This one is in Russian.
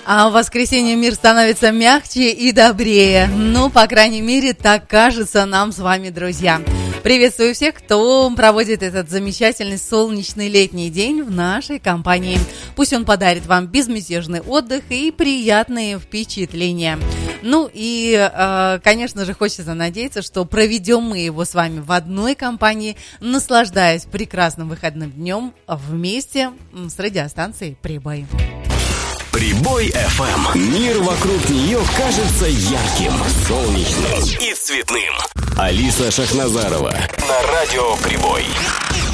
А в воскресенье мир становится мягче и добрее. Ну, по крайней мере, так кажется нам с вами, друзья. Приветствую всех, кто проводит этот замечательный солнечный летний день в нашей компании. Пусть он подарит вам безмятежный отдых и приятные впечатления. Ну и, конечно же, хочется надеяться, что проведем мы его с вами в одной компании, наслаждаясь прекрасным выходным днем вместе с радиостанцией «Прибой». Прибой FM. Мир вокруг нее кажется ярким, солнечным и цветным. Алиса Шахназарова на радио Прибой.